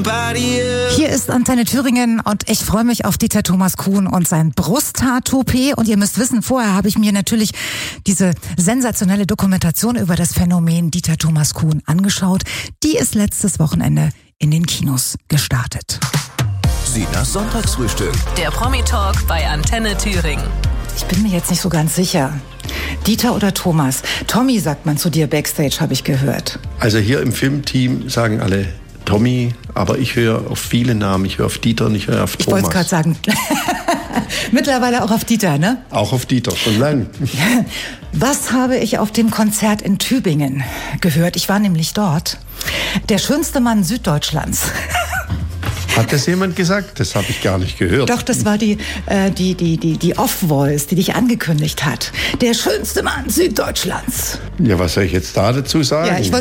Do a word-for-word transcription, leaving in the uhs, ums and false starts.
somebody else. Hier ist Antenne Thüringen und ich freue mich auf Dieter Thomas Kuhn und sein Brusthaar-Toupet. Und ihr müsst wissen, vorher habe ich mir natürlich diese sensationelle Dokumentation über das Phänomen Dieter Thomas Kuhn angeschaut. Die ist letztes Wochenende in den Kinos gestartet. Sinas Sonntagsfrühstück. Der Promi-Talk bei Antenne Thüringen. Ich bin mir jetzt nicht so ganz sicher. Dieter oder Thomas? Tommy sagt man zu dir Backstage, habe ich gehört. Also hier im Filmteam sagen alle Tommy, aber ich höre auf viele Namen. Ich höre auf Dieter und ich höre auf Ich Thomas. wollte es gerade sagen. Mittlerweile auch auf Dieter, ne? Auch auf Dieter, schon lang. Was habe ich auf dem Konzert in Tübingen gehört? Ich war nämlich dort. Der schönste Mann Süddeutschlands. Hat das jemand gesagt? Das habe ich gar nicht gehört. Doch, das war die, äh, die, die, die, die Off-Voice, die dich angekündigt hat. Der schönste Mann Süddeutschlands. Ja, was soll ich jetzt da dazu sagen? Ja, ich